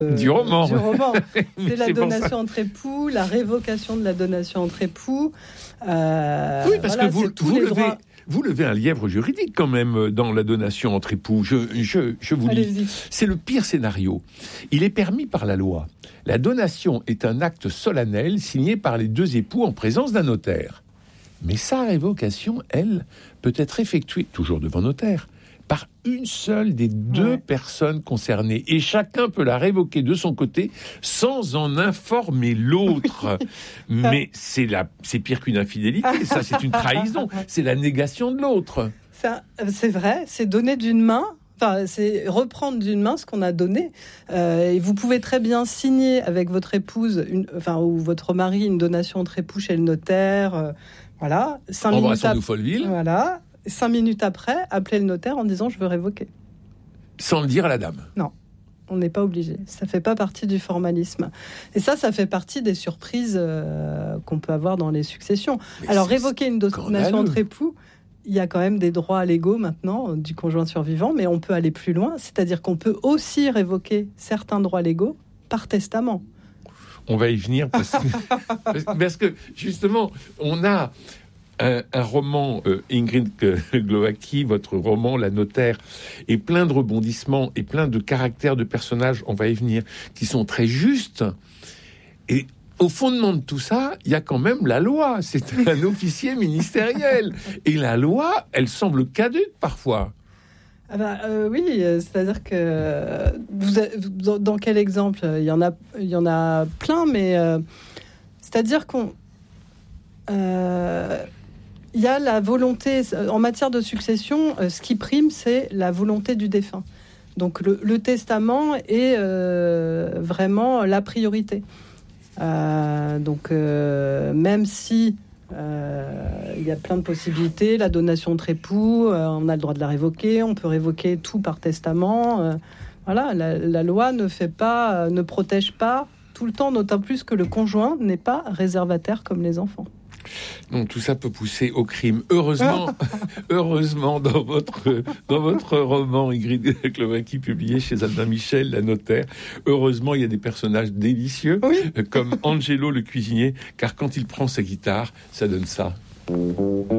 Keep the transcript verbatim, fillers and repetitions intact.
Euh, du roman. Du roman. C'est la c'est donation entre époux, la révocation de la donation entre époux. Euh, oui, parce voilà, que vous, vous, levez, droits... vous levez un lièvre juridique quand même dans la donation entre époux. Je, je, je vous dis, c'est le pire scénario. Il est permis par la loi. La donation est un acte solennel signé par les deux époux en présence d'un notaire. Mais sa révocation, elle, peut être effectuée, toujours devant notaire, par une seule des deux ouais. personnes concernées. Et chacun peut la révoquer de son côté sans en informer l'autre. Mais c'est, la, c'est pire qu'une infidélité, ça, c'est une trahison. C'est la négation de l'autre. Ça, c'est vrai, c'est donner d'une main. Enfin, c'est reprendre d'une main ce qu'on a donné. Euh, et vous pouvez très bien signer avec votre épouse, une, enfin, ou votre mari, une donation entre époux chez le notaire. Euh, voilà. Cinq minutes ap- Folleville. Voilà. Cinq minutes après, appeler le notaire en disant « je veux révoquer ». Sans le dire à la dame. Non, on n'est pas obligé. Ça ne fait pas partie du formalisme. Et ça, ça fait partie des surprises euh, qu'on peut avoir dans les successions. Mais alors, révoquer une donation entre époux, il y a quand même des droits légaux maintenant du conjoint survivant, mais on peut aller plus loin. C'est-à-dire qu'on peut aussi révoquer certains droits légaux par testament. On va y venir parce que, parce que justement, on a... Un, un roman, euh, Ingrid Glowacki, votre roman, La Notaire, est plein de rebondissements et plein de caractères de personnages, on va y venir, qui sont très justes. Et au fondement de tout ça, il y a quand même la loi. C'est un officier ministériel. Et la loi, elle semble caduque parfois. Ah bah, euh, oui, c'est-à-dire que... Vous avez, dans, dans quel exemple ? Il y en a, il y en a plein, mais... Euh, c'est-à-dire qu'on... Euh, il y a la volonté, en matière de succession, ce qui prime, c'est la volonté du défunt. Donc le, le testament est euh, vraiment la priorité. Euh, donc euh, même si euh, il y a plein de possibilités, la donation entre époux, euh, on a le droit de la révoquer, on peut révoquer tout par testament. Euh, voilà, la, la loi ne fait pas, ne protège pas tout le temps, d'autant plus que le conjoint n'est pas réservataire comme les enfants. Donc tout ça peut pousser au crime. Heureusement, heureusement dans votre dans votre roman Ingrid Glowacki publié chez Albin Michel, La Notaire, heureusement il y a des personnages délicieux oui. comme Angelo le cuisinier, car quand il prend sa guitare, ça donne ça.